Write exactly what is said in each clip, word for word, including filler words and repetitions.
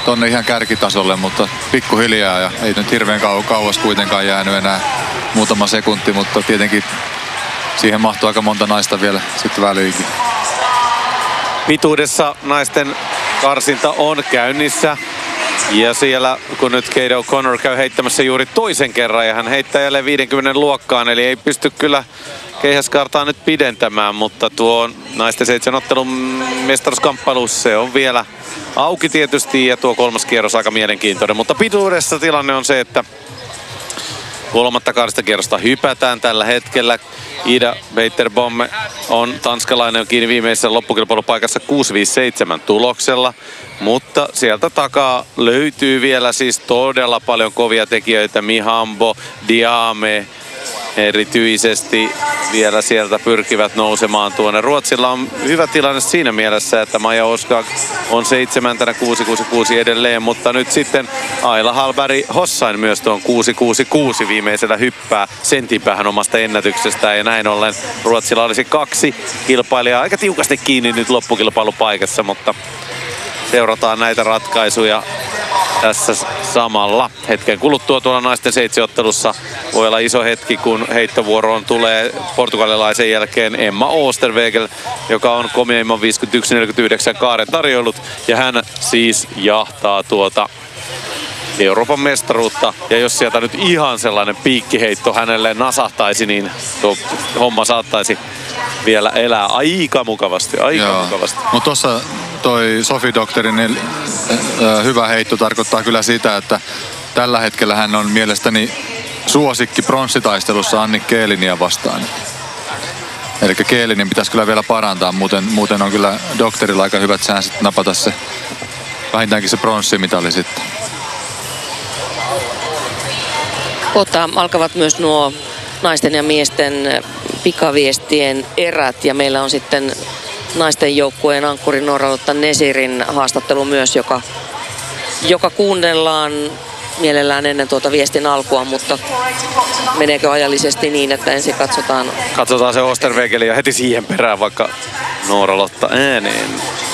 tonne ihan kärkitasolle, mutta pikkuhiljaa ja ei nyt hirveän kau- kauas kuitenkaan jäänyt enää muutama sekunti, mutta tietenkin siihen mahtuu aika monta naista vielä sitten väliinkin. Pituudessa naisten karsinta on käynnissä. Ja siellä, kun nyt Kate O'Connor käy heittämässä juuri toisen kerran ja hän heittää jälleen viidenkymmenen luokkaan, eli ei pysty kyllä keihäskartaa nyt pidentämään, mutta tuo naisten seitsemän ottelun mestaruuskamppailu, se on vielä auki tietysti ja tuo kolmas kierros aika mielenkiintoinen, mutta pituudessa tilanne on se, että kolmatta kahdesta kierrosta hypätään tällä hetkellä. Ida Veiterbomme on tanskalainen, on kiinni viimeisessä loppukilpailupaikassa kuusi viisi seitsemän tuloksella. Mutta sieltä takaa löytyy vielä siis todella paljon kovia tekijöitä. Mihambo, Diame erityisesti vielä sieltä pyrkivät nousemaan tuonne. Ruotsilla on hyvä tilanne siinä mielessä, että Maja Oskag on seitsemäntenä kuusi kuusi kuusi edelleen, mutta nyt sitten Ayla Hallberg Hossain myös tuon kuusi kuusi kuusi viimeisellä hyppää sentin päähän omasta ennätyksestään ja näin ollen Ruotsilla olisi kaksi kilpailijaa aika tiukasti kiinni nyt loppukilpailupaikassa, mutta seurataan näitä ratkaisuja tässä samalla. Hetken kuluttua tuolla naisten seitsiottelussa voi olla iso hetki, kun heittovuoroon tulee portugalilaisen jälkeen Emma Oosterwegel, joka on komeimman viisikymmentäyksi neljäkymmentäyhdeksän kaaren tarjoillut. Ja hän siis jahtaa tuota Euroopan mestaruutta. Ja jos sieltä nyt ihan sellainen piikkiheitto hänelle nasahtaisi, niin tuo homma saattaisi vielä elää aika mukavasti, aika Joo. mukavasti. Mutta tuossa toi Sophie Doctorin niin, äh, hyvä heitto tarkoittaa kyllä sitä, että tällä hetkellä hän on mielestäni suosikki pronssitaistelussa Anni Keelinia vastaan. Eli Keelinin pitäisi kyllä vielä parantaa, muuten, muuten on kyllä Doctorilla aika hyvät säännöt napata se, vähintäänkin se pronssimitali sitten. Kohta alkavat myös nuo naisten ja miesten pikaviestien erät ja meillä on sitten naisten joukkueen ankkuri Noora-Lotta Nesirin haastattelu myös, joka, joka kuunnellaan mielellään ennen tuota viestin alkua, mutta meneekö ajallisesti niin, että ensin katsotaan... Katsotaan se Oosterwegeli ja heti siihen perään vaikka Noora-Lotta ääneen.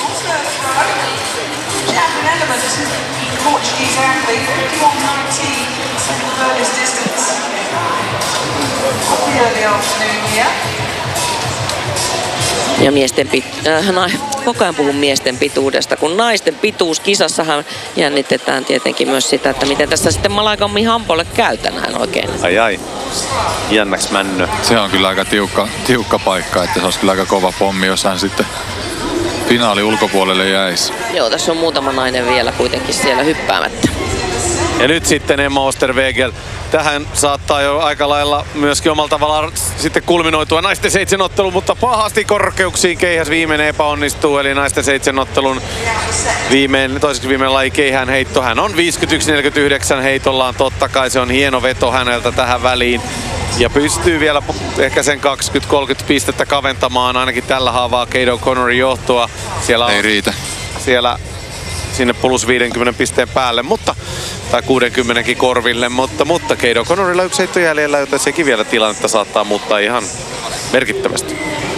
Ja miesten pit... Äh, na... Koko ajan puhun miesten pituudesta, kun naisten pituuskisassahan jännitetään tietenkin myös sitä, että miten tässä sitten Malaika Mihambolle käy tänään oikein. Ai ai, jännäks männö. Se on kyllä aika tiukka, tiukka paikka, että se olisi kyllä aika kova pommi, jos hän sitten finaali ulkopuolelle jäisi. Joo, tässä on muutama nainen vielä kuitenkin siellä hyppäämättä. Ja nyt sitten Emma Oosterwegel. Tähän saattaa jo aika lailla myöskin omalla tavallaan sitten kulminoitua naisten seitsemänottelu, mutta pahasti korkeuksiin keihäs viimeinen epäonnistuu. Eli naisten seitsemänottelun viimeinen, toiseksi viimeinen laji keihään heitto. Hän on viisikymmentäyksi neljäkymmentäyhdeksän heitollaan, totta kai se on hieno veto häneltä tähän väliin. Ja pystyy vielä ehkä sen kaksikymmentä kolmekymmentä pistettä kaventamaan ainakin tällä haavaa Kate O'Connorin johtoa. Siellä on, ei riitä. Siellä sinne plus viidenkymmenen pisteen päälle, mutta tai kuudenkymmenenkin korville, mutta, mutta Kate O'Connorilla yksi heitto jäljellä, joten sekin vielä tilannetta saattaa muuttaa ihan merkittävästi.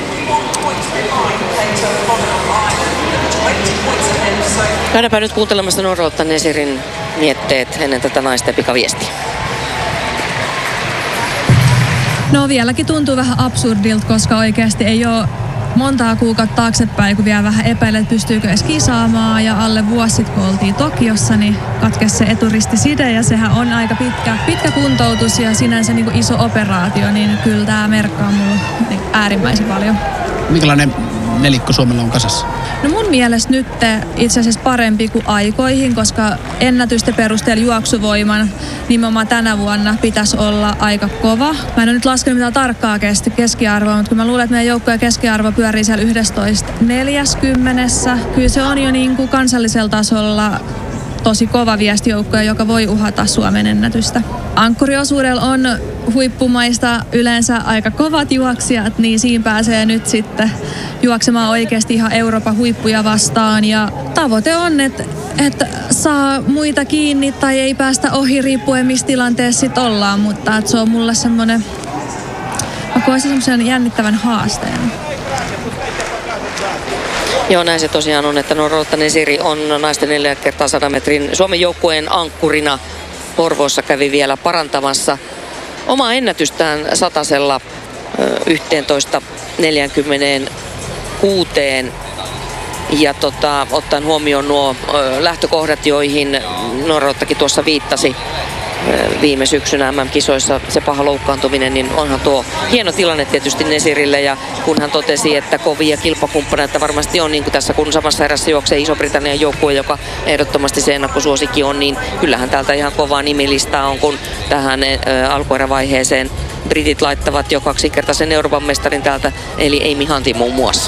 Käydäänpä nyt kuuntelemassa Noora-Lotta Nesirin mietteet ennen tätä naisten pikaviestiä. No vieläkin tuntuu vähän absurdilta, koska oikeasti ei ole montaa kuukautta taaksepäin, kun vielä vähän epäilet, että pystyykö edes kisaamaan. Ja alle vuosi sitten, kun oltiin Tokiossa, niin katkesi se eturistiside ja sehän on aika pitkä, pitkä kuntoutus ja sinänsä niin kuin iso operaatio, niin kyllä tämä merkkaa mulle äärimmäisen paljon. Minkälainen nelikko Suomella on kasassa? No mun mielestä nyt itse asiassa parempi kuin aikoihin, koska ennätysten perusteella juoksuvoiman nimenomaan tänä vuonna pitäisi olla aika kova. Mä en ole nyt laskenut mitään tarkkaa keskiarvoa, mutta kun mä luulen, että meidän joukkojen keskiarvo pyörii siellä yksitoista neljäkymmentä. Kyllä se on jo niin kuin kansallisella tasolla tosi kova viestijoukkoja, joka voi uhata Suomen ennätystä. Ankkuriosuudella on huippumaista yleensä aika kovat juoksijat, niin siinä pääsee nyt sitten juoksemaan oikeasti ihan Euroopan huippuja vastaan. Ja tavoite on, että, että saa muita kiinni tai ei päästä ohi riippuen missä tilanteessa sitten ollaan, mutta että se on mulle semmoinen, mä koen semmoisen jännittävän haasteen. Joo, näin se tosiaan on, että Nurolotta Nesiri on naisten neljä kertaa sadan metrin Suomen joukkueen ankkurina. Porvoossa kävi vielä parantamassa omaa ennätystään satasella yksitoista neljäkymmentäkuusi. Ja tota, ottaen huomioon nuo ö, lähtökohdat, joihin Nurolottakin tuossa viittasi ö, viime syksynä M M-kisoissa, se paha loukkaantuminen, niin onhan tuo hieno tilanne tietysti Nesirille. Ja kun hän totesi, että kovia kilpakumppaneita varmasti on, niin kuin tässä kun samassa erässä juoksee Iso-Britannian joukkue, joka ehdottomasti se ennakkosuosikki on, niin kyllähän täältä ihan kovaa nimilistaa on, kun tähän ö, alkuerävaiheeseen britit laittavat jo kaksinkertaisen Euroopan mestarin täältä, eli Amy Huntin muun muassa.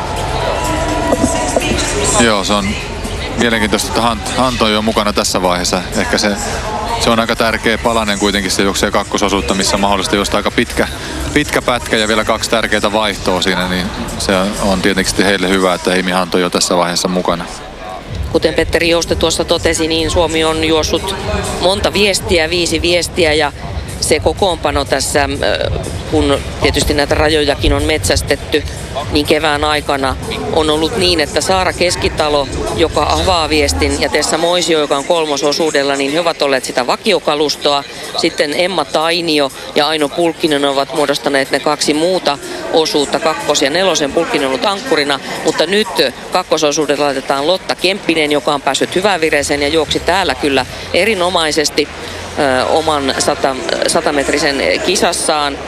Joo, se on mielenkiintoista, että Hunt, Hunt on jo mukana tässä vaiheessa. Ehkä se, se on aika tärkeä palanen kuitenkin, se juoksee kakkososuutta, missä on mahdollista juosta aika pitkä, pitkä pätkä ja vielä kaksi tärkeää vaihtoa siinä, niin se on tietenkin heille hyvä, että Amy Hunt on jo tässä vaiheessa mukana. Kuten Petteri Jouste tuossa totesi, niin Suomi on juossut monta viestiä, viisi viestiä ja se kokoonpano tässä, kun tietysti näitä rajojakin on metsästetty, niin kevään aikana on ollut niin, että Saara Keskitalo, joka avaa viestin, ja Tessa Moisio, joka on kolmososuudella, niin he ovat olleet sitä vakiokalustoa. Sitten Emma Tainio ja Aino Pulkkinen ovat muodostaneet ne kaksi muuta osuutta, kakkos- ja nelosen. Pulkkinen on ollut ankkurina, mutta nyt kakkososuudella laitetaan Lotta Kemppinen, joka on päässyt hyvään vireeseen ja juoksi täällä kyllä erinomaisesti ö, oman sata, satametrisen kisassaan.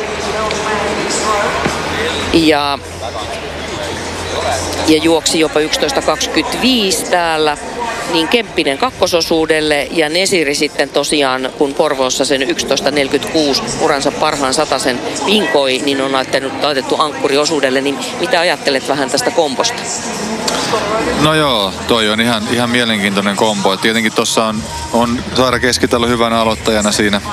Ja, ja juoksi jopa yksitoista kaksikymmentäviisi täällä, niin Kemppinen kakkososuudelle ja Nesiri sitten tosiaan, kun Porvoossa sen yksitoista neljäkymmentäkuusi uransa parhaan satasen pinkoi, niin on laitettu ankkuriosuudelle, niin mitä ajattelet vähän tästä komposta? No joo, toi on ihan, ihan mielenkiintoinen kombo. Tietenkin tuossa on, on Saara Keskitalo hyvänä aloittajana siinä,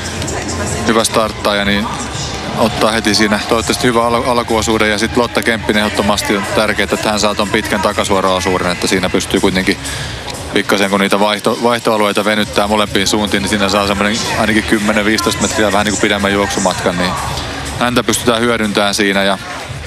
hyvä starttaja, niin ottaa heti siinä toivottavasti hyvä al- alkuosuuden ja sitten Lotta Kemppinen ehdottomasti on tärkeää, että hän saa ton pitkän takasuora-osuuden, että siinä pystyy kuitenkin pikkasen kun niitä vaihto, vaihtoalueita venyttää molempiin suuntiin, niin siinä saa semmoinen ainakin kymmenen viisitoista metriä vähän niin kuin pidemmän juoksumatkan, niin häntä pystytään hyödyntämään siinä ja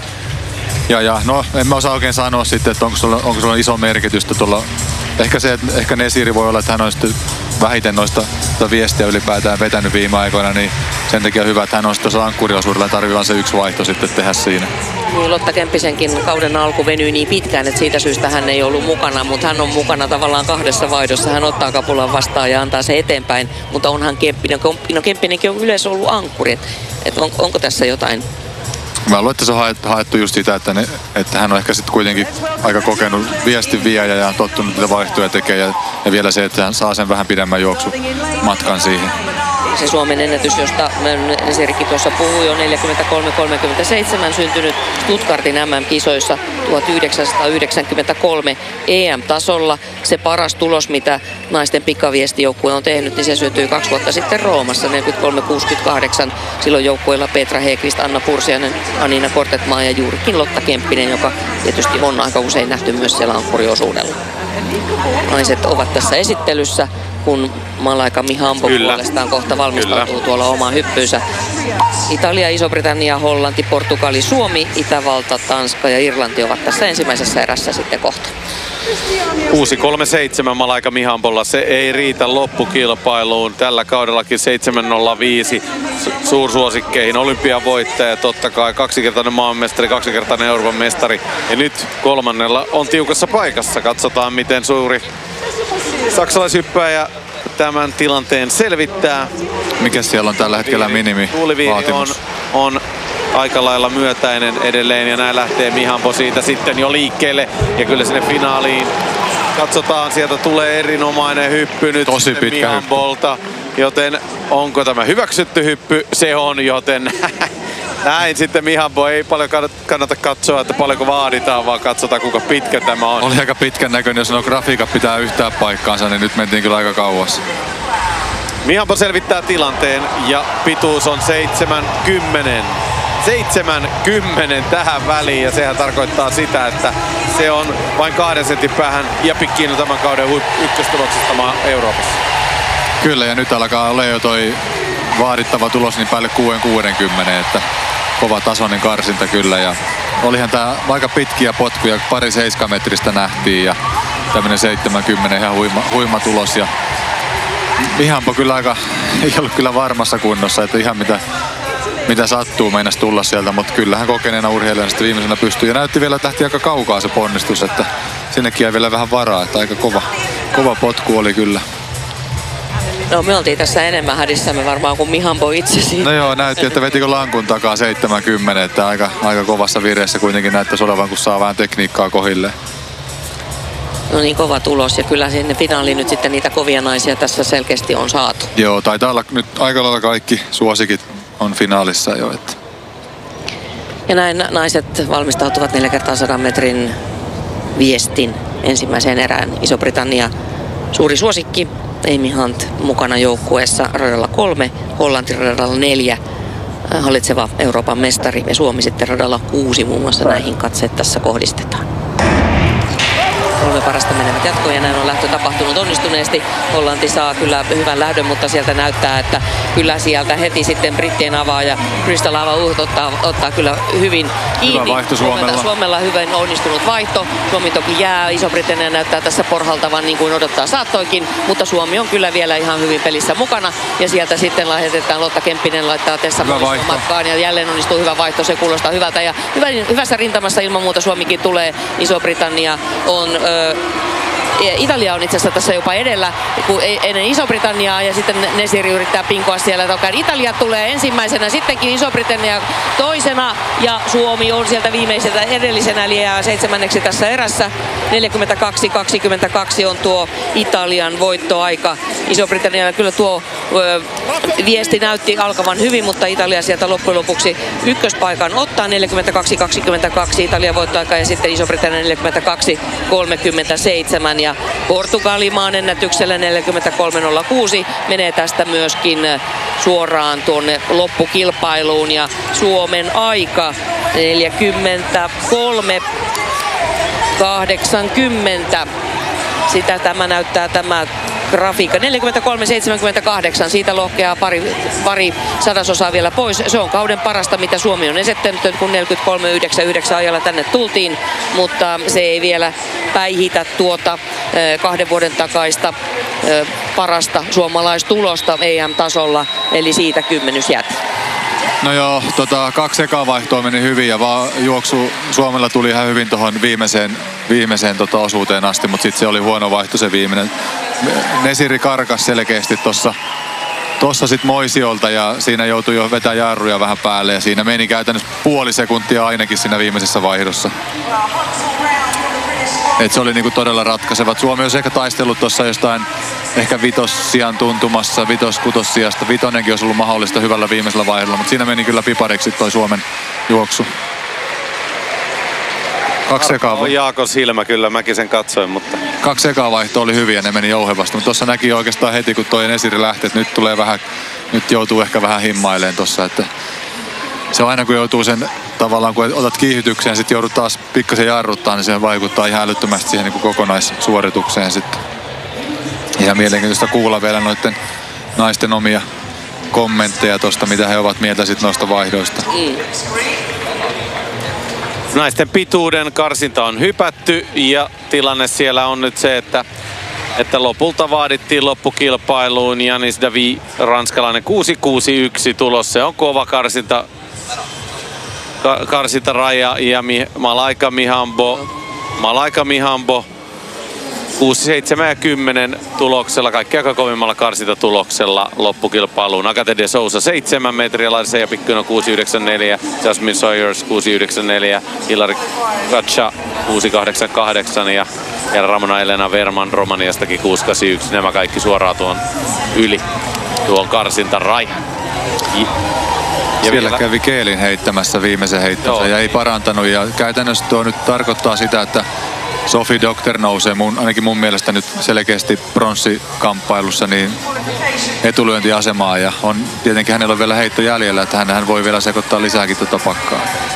ja, ja no en mä osaa oikein sanoa sitten, että onko sulla, onko sulla iso merkitystä tuolla. Ehkä se, että ehkä Nesiri voi olla, että hän on sitten vähiten noista viestiä ylipäätään vetänyt viime aikoina, niin sen takia hyvä, että hän on sitten tuossa ankkuriosuudella ja tarvitaan se yksi vaihto sitten tehdä siinä. Niin, Lotta Kemppisenkin kauden alku venyi niin pitkään, että siitä syystä hän ei ollut mukana, mutta hän on mukana tavallaan kahdessa vaihdossa. Hän ottaa kapulan vastaan ja antaa se eteenpäin, mutta onhan Kemppinen, no Kemppinenkin on yleensä ollut ankkuri, että et on, onko tässä jotain? Mä luulen, että se on haettu just sitä, että, ne, että hän on ehkä sitten kuitenkin aika kokenut viestin viejä ja tottunut niitä vaihtoja tekemään. Ja, ja vielä se, että hän saa sen vähän pidemmän juoksumatkan siihen. Se Suomen ennätys, josta Nesirikin tuossa puhui, on neljäkymmentäkolme kolmekymmentäseitsemän syntynyt Stuttgartin M M-kisoissa tuhatyhdeksänsataayhdeksänkymmentäkolme E M-tasolla. Se paras tulos, mitä naisten pikaviestijoukkue on tehnyt, niin se syntyi kaksi vuotta sitten Roomassa, neljäkymmentäkolme kuusikymmentäkahdeksan. Silloin joukkueella Petra Häggkvist, Anna Pursiainen, Anina Kortetmaa ja juurikin Lotta Kemppinen, joka tietysti on aika usein nähty myös siellä ankkuriosuudella. Naiset ovat tässä esittelyssä, kun Malaika Mihambo puolestaan kohta valmistautuu Kyllä. tuolla omaan hyppyynsä. Italia, Iso-Britannia, Hollanti, Portugali, Suomi, Itävalta, Tanska ja Irlanti ovat tässä ensimmäisessä erässä sitten kohta. kuusi kolme seitsemän Malaika Mihambolla, se ei riitä loppukilpailuun. Tällä kaudellakin seitsemän nolla viisi suursuosikkeihin, olympiavoittaja, totta kai kaksikertainen maanmestari, kaksikertainen Euroopan mestari. Ja nyt kolmannella on tiukassa paikassa. Katsotaan miten suuri saksalaishyppääjä tämän tilanteen selvittää. Mikä siellä on tällä hetkellä minimi on, on aika lailla myötäinen edelleen ja näin lähtee Mihambo siitä sitten jo liikkeelle ja kyllä sinne finaaliin. Katsotaan, sieltä tulee erinomainen hyppy nyt Tosi pitkä Mihambolta, hyppy. Joten onko tämä hyväksytty hyppy? Se on, joten näin sitten Mihambo ei paljon kannata katsoa, että paljonko vaaditaan, vaan katsotaan kuinka pitkä tämä on. Oli aika pitkän näköinen, jos nuo grafiikat pitää yhtään paikkaansa, niin nyt mentiin kyllä aika kauas. Mihambo selvittää tilanteen ja pituus on seitsemänkymmentä. seitsemänkymmentä tähän väliin ja sehän tarkoittaa sitä, että se on vain kahden sentin päähän ja pikkiin tämän kauden ykköstuloksesta Euroopassa. Kyllä ja nyt alkaa olla jo toi vaadittava tulos niin päälle kuusi kuusikymmentä, että kova tasoinen karsinta kyllä ja olihan tää aika pitkiä potkuja, pari seiskametristä nähtiin ja tämmönen seitsemänkymmentä ihan huima, huima tulos. Ja Mihambo kyllä aika, ei ollut kyllä varmassa kunnossa, että ihan mitä, mitä sattuu meinas tulla sieltä, mutta kyllähän kokeneena urheilijana sitten viimeisenä pystyy. Ja näytti vielä, että lähti aika kaukaa se ponnistus, että sinnekin jäi vielä vähän varaa, että aika kova, kova potku oli kyllä. No me oltiin tässä enemmän hädissämme varmaan kuin Mihambo itse siitä. No joo, näytti, että vetikö lankun takaa seitsemänkymmentä, että aika, aika kovassa vireessä kuitenkin näyttäisi olevan, kun saa vähän tekniikkaa kohille. No niin, kova tulos ja kyllä sinne finaaliin nyt sitten niitä kovia naisia tässä selkeästi on saatu. Joo, taitaa olla nyt aika lailla kaikki suosikit on finaalissa jo. Että. Ja näin naiset valmistautuvat neljä kertaa sadan metrin viestin ensimmäiseen erään. Iso-Britannia suuri suosikki. Amy Hunt mukana joukkueessa radalla kolme, Hollanti radalla neljä, hallitseva Euroopan mestari ja Suomi sitten radalla kuusi. Muun muassa näihin katseet tässä kohdistetaan. Kolme parasta menevät jatkoon ja näin on lähtö tapahtunut onnistuneesti. Hollanti saa kyllä hyvän lähdön, mutta sieltä näyttää, että kyllä sieltä heti sitten brittien avaaja Crystal Ava-Uht ottaa, ottaa kyllä hyvin kiinni. Hyvä vaihto Suomella. Suomella hyvin onnistunut vaihto. Suomi toki jää, Iso-Britannia näyttää tässä porhaltavan niin kuin odottaa saattoikin, mutta Suomi on kyllä vielä ihan hyvin pelissä mukana. Ja sieltä sitten lähetetään Lotta Kemppinen laittaa Tessa matkaan ja jälleen onnistuu hyvä vaihto, se kuulostaa hyvältä. Ja hyvä, hyvässä rintamassa ilman muuta Suomikin tulee. Iso-Britannia on... Italia on itse asiassa tässä jopa edellä ennen Iso-Britanniaa ja sitten Nesiri yrittää pinkoa siellä. Italia tulee ensimmäisenä, sittenkin Iso-Britannia toisena ja Suomi on sieltä viimeiseltä edellisenä eli jää seitsemänneksi tässä erässä. neljäkymmentäkaksi kaksikymmentäkaksi on tuo Italian voittoaika. Iso-Britannialla kyllä tuo ö, viesti näytti alkavan hyvin, mutta Italia sieltä loppujen lopuksi ykköspaikan ottaa neljäkymmentäkaksi kaksikymmentäkaksi Italian voittoaika ja sitten Iso-Britannia neljäkymmentäkaksi kolmekymmentäseitsemän ja Portugali maan ennätyksellä neljäkymmentäkolme nolla kuusi menee tästä myöskin suoraan tuonne loppukilpailuun ja Suomen aika neljäkymmentäkolme kahdeksankymmentä. Sitä tämä näyttää tämä grafiikka. neljäkymmentäkolme seitsemänkymmentäkahdeksan, siitä lohkeaa pari, pari sadasosaa vielä pois. Se on kauden parasta, mitä Suomi on esittänyt, kun neljäkymmentäkolme yhdeksänkymmentäyhdeksän ajalla tänne tultiin, mutta se ei vielä päihitä tuota kahden vuoden takaista parasta suomalaistulosta E M-tasolla, eli siitä kymmenys jätti. No joo, tota, kaksi ekaa vaihtoa meni hyvin ja vaan juoksu Suomella tuli ihan hyvin tuohon viimeiseen, viimeiseen tota osuuteen asti, mutta sitten se oli huono vaihto se viimeinen. Nesiri karkas selkeästi tuossa tossa sit Moisiolta ja siinä joutui jo vetää jarruja vähän päälle ja siinä meni käytännössä puoli sekuntia ainakin siinä viimeisessä vaihdossa. Et se oli niinku todella ratkaisevat. Suomi olisi ehkä taistellut tuossa jostain ehkä vitossijan tuntumassa, vitos-kutossijasta. Vitonenkin olisi ollut mahdollista hyvällä viimeisellä vaihdolla, mutta siinä meni kyllä pipariksi toi Suomen juoksu. Kaksi ekaa on Jaakon silmä kyllä, mäkin sen katsoin, mutta... Kaksi ekaa vaihtoa oli hyviä, ne meni jouhevasti, mutta tuossa näki oikeastaan heti, kun toi Nesiri lähti, että nyt tulee vähän, nyt joutuu ehkä vähän himmaileen tuossa, että se on aina kun joutuu sen tavallaan, kun otat kiihytykseen, sitten joudut taas pikkasen jarruttaa, niin se vaikuttaa ihan älyttömästi siihen niin kuin kokonaissuoritukseen sitten. Ihan mielenkiintoista kuulla vielä noiden naisten omia kommentteja tuosta, mitä he ovat mieltä sitten noista vaihdoista. Mm. Naisten pituuden karsinta on hypätty ja tilanne siellä on nyt se, että, että lopulta vaadittiin loppukilpailuun Janis Davi, ranskalainen kuusi kuusi yksi tulos. Se on kova karsinta, ka, karsinta raja ja mi, Malaika Mihambo, Malaika Mihambo kuusi seitsemän ja kymmenen tuloksella, kaikki aika kovimmalla karsintatuloksella loppukilpailuun. Agate de Sousa seitsemän metriä, Larissa Pikkunen kuusi yhdeksän neljä, Jasmine Sawyers kuusi yhdeksän neljä, Hilari Katcha kuusi kahdeksan kahdeksan ja, ja Ramona Elena Verman Romaniastakin kuusi kahdeksan yksi. Nämä kaikki suoraan tuon yli tuon karsintarajan. Ja siellä vielä kävi Keelin heittämässä viimeisen heittonsa ja ei parantanut ja käytännössä tuo nyt tarkoittaa sitä, että Sophie Doctor nousee mun, ainakin mun mielestä nyt selkeästi pronssikamppailussa niin etulyöntiasemaa ja on, tietenkin hänellä on vielä heitto jäljellä, että hän, hän voi vielä sekoittaa lisääkin tuota pakkaa.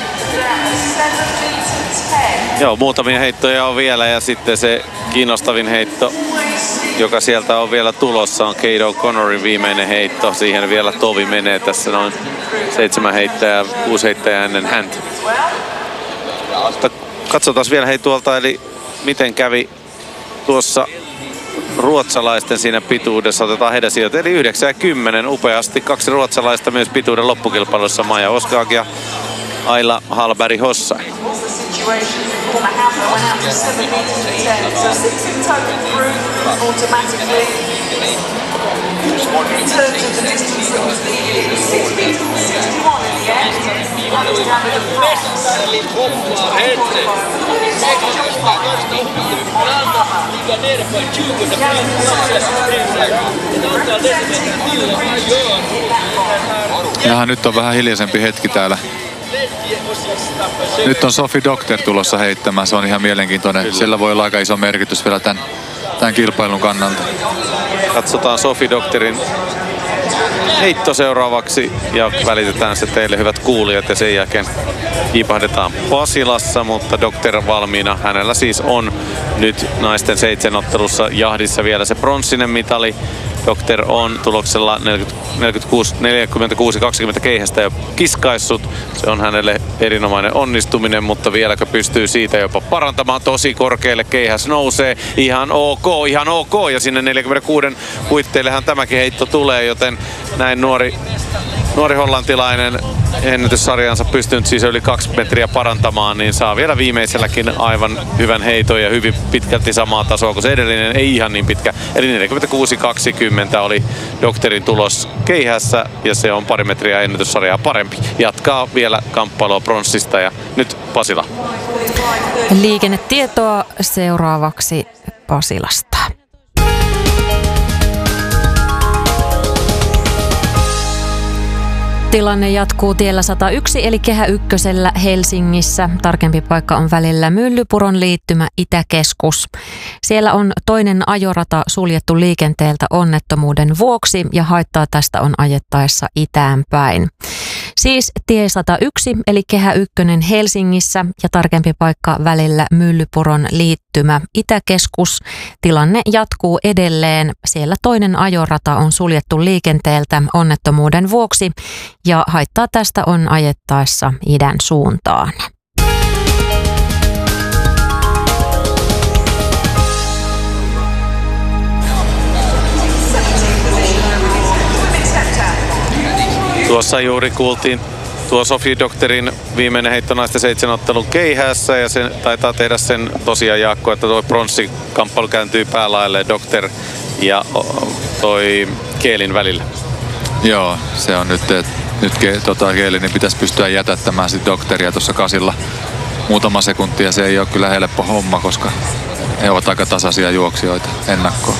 Joo, muutamia heittoja on vielä ja sitten se kiinnostavin heitto, joka sieltä on vielä tulossa, on Kate O'Connorin viimeinen heitto. Siihen vielä tovi menee tässä noin seitsemän heittäjää, kuusi heittäjää ennen häntä. Mutta katsotaan vielä hei tuolta, eli miten kävi tuossa ruotsalaisten siinä pituudessa. Otetaan heidän sijoita. Eli yhdeksän ja kymmenen upeasti. Kaksi ruotsalaista myös pituuden loppukilpailussa. Maja Oskaag ja Ayla Hallberg Hossa. Jaha, nyt on vähän hiljaisempi hetki täällä. Nyt on Sophie Doctor tulossa heittämään. Se on ihan mielenkiintoinen. Kyllä. Sillä voi olla aika iso merkitys vielä tämän, tämän kilpailun kannalta. Katsotaan Sophie Doctorin heitto seuraavaksi ja välitetään se teille hyvät kuulijat ja sen jälkeen kiipahdetaan Pasilassa, mutta Doctor valmiina. Hänellä siis on nyt naisten seitsemänottelussa jahdissa vielä se pronssinen mitali. Doctor on tuloksella neljäkymmentäkuusi kaksikymmentä keihästä jo kiskaissut. Se on hänelle erinomainen onnistuminen, mutta vieläkö pystyy siitä jopa parantamaan. Tosi korkealle keihäs nousee. Ihan ok, ihan ok. Ja sinne neljäkymmentäkuusi puitteillehan tämäkin heitto tulee, joten näin nuori, nuori hollantilainen ennätyssarjansa pystynyt siis yli kaksi metriä parantamaan, niin saa vielä viimeiselläkin aivan hyvän heiton ja hyvin pitkälti samaa tasoa kuin se edellinen, ei ihan niin pitkä. Eli neljäkymmentäkuusi kaksikymmentä oli Doctorin tulos keihässä ja se on pari metriä ennätyssarjaa parempi. Jatkaa vielä kamppailua pronssista ja nyt Pasila. Liikennetietoa seuraavaksi Pasilasta. Tilanne jatkuu tiellä sata yksi eli Kehä ykkösellä Helsingissä. Tarkempi paikka on välillä Myllypuron liittymä Itäkeskus. Siellä on toinen ajorata suljettu liikenteeltä onnettomuuden vuoksi ja haittaa tästä on ajettaessa itään päin. Siis tie sata yksi eli Kehä ykkönen Helsingissä ja tarkempi paikka välillä Myllypuron liittymä Itäkeskus. Tilanne jatkuu edelleen. Siellä toinen ajorata on suljettu liikenteeltä onnettomuuden vuoksi ja haittaa tästä on ajettaessa idän suuntaan. Tuossa juuri kuultiin tuo Sophie Doctorin viimeinen heitto naisten seitsemänottelun keihäässä ja se taitaa tehdä sen tosiaan Jaakko, että tuo pronssikamppailu kääntyy päälaelle Doctor ja toi Keelin välillä. Joo, se on nyt, että nyt tota, Keelin pitäisi pystyä jätättämään sit Doctoria tuossa kasilla muutama sekuntia. Se ei ole kyllä helppo homma, koska he ovat aika tasaisia juoksijoita ennakkoon.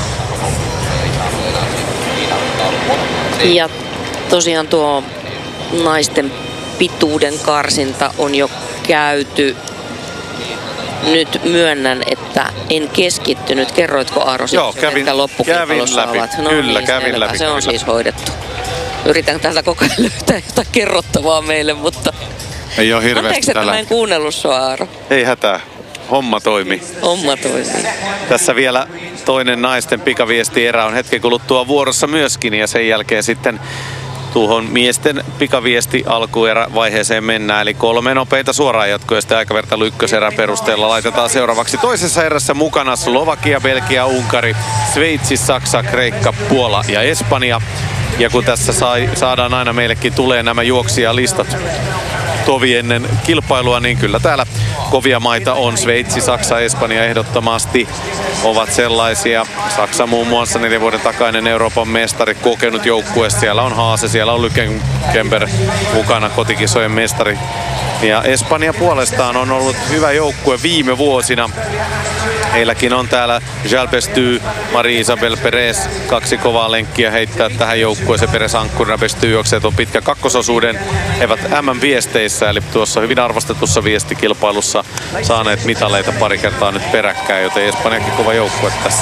Ja tosiaan tuo naisten pituuden karsinta on jo käyty. Nyt myönnän, että en keskittynyt. Kerroitko Aaro Joo, kävin, että loppukilpailussa kävin läpi. ovat? No Kyllä, niin, kävin selvä. läpi. Se on kyllä. siis hoidettu. Yritän täältä koko ajan löytää jotain kerrottavaa meille, mutta Ei ole hirveästi anteeksi, että tällä. mä en kuunnellut sua, Aaro. Ei hätää. Homma toimi. Homma toimii. Tässä vielä toinen naisten pikaviesti-erä on hetken kuluttua vuorossa myöskin ja sen jälkeen sitten tuohon miesten pikaviesti alkuerä vaiheeseen mennään. Eli kolme nopeita suoraan jatkoja sitten aikavertailu ykköserän perusteella laitetaan seuraavaksi toisessa erässä mukana Slovakia, Belgia, Unkari, Sveitsi, Saksa, Kreikka, Puola ja Espanja. Ja kun tässä sai, saadaan aina meillekin tulee nämä juoksijalistat tovi ennen kilpailua, niin kyllä täällä kovia maita on. Sveitsi, Saksa, Espanja ehdottomasti ovat sellaisia. Saksa muun muassa neljän vuoden takainen Euroopan mestari, kokenut joukkue. Siellä on Haase, siellä on Lückenkämper mukana, kotikisojen mestari. Ja Espanja puolestaan on ollut hyvä joukkue viime vuosina. Heilläkin on täällä Jalpesty, Marie-Isabel Perez, kaksi kovaa lenkkiä heittää tähän joukkueeseen. Perez ankkurina, Bestyy juoksee tuon pitkän kakkososuuden. He ovat M M-viesteissä, eli tuossa hyvin arvostetussa viestikilpailussa saaneet mitaleita pari kertaa nyt peräkkäin, joten Espanjakin kova joukkue tässä.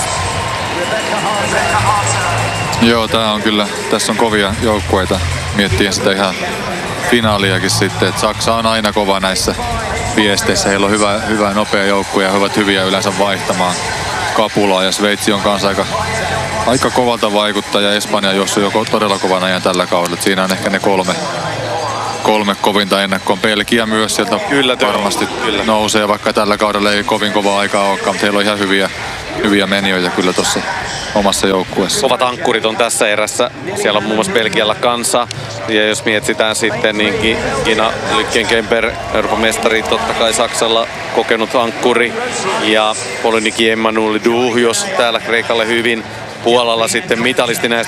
Joo, tää on kyllä, tässä on kovia joukkueita. Miettien sitä ihan finaaliakin sitten, että Saksa on aina kova näissä viesteissä. Heillä on hyvä, hyvä nopea joukkue ja he ovat hyviä yleensä vaihtamaan kapulaa. Ja Sveitsi on kanssa aika, aika kovalta vaikuttaja. Espanja juossut joko todella kovan ajan tällä kaudella. Siinä on ehkä ne kolme, kolme kovinta ennakkoon. Belgia myös sieltä Kyllä, varmasti kyllä. nousee, vaikka tällä kaudella ei kovin kovaa aikaa olekaan, mutta heillä on ihan hyviä, hyviä menijöitä kyllä tuossa omassa joukkueessa. Kovat ankkurit on tässä erässä. Siellä on muun muassa Belgialla kanssa. Ja jos mietitään sitten, niin Gina Lykkenkemper, Euroopan mestari, totta kai Saksalla kokenut ankkuri. Ja Polyniki Emmanuel Duhjos täällä Kreikalle hyvin. Puolalla sitten mitalisti näistä